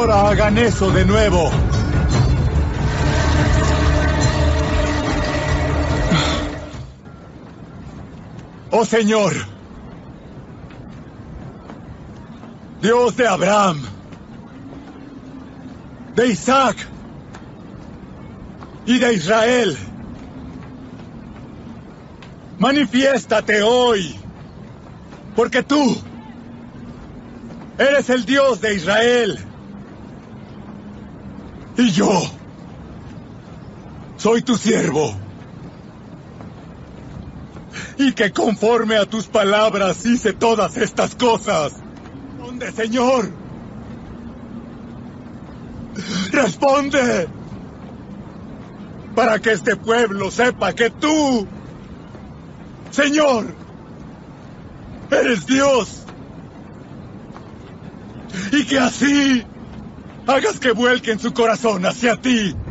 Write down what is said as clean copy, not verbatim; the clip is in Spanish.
ahora hagan eso de nuevo. Oh Señor, Dios de Abraham, de Isaac y de Israel, manifiéstate hoy, porque tú eres el Dios de Israel y yo soy tu siervo. Y que conforme a tus palabras hice todas estas cosas. Responde, Señor. Responde. Para que este pueblo sepa que tú, Señor, eres Dios. Y que así hagas que vuelquen su corazón hacia ti.